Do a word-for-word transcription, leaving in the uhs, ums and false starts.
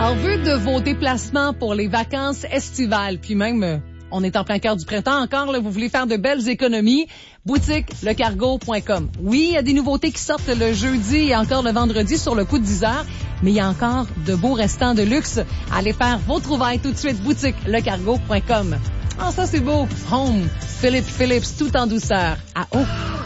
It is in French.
En vue de vos déplacements pour les vacances estivales, puis même, euh, on est en plein cœur du printemps encore, là, vous voulez faire de belles économies, boutique le cargo point com. Oui, il y a des nouveautés qui sortent le jeudi et encore le vendredi sur le coup de dix heures, mais il y a encore de beaux restants de luxe. Allez faire vos trouvailles tout de suite, boutique le cargo point com. Ah, ça c'est beau. Home, Philippe Phillips, tout en douceur. À haut.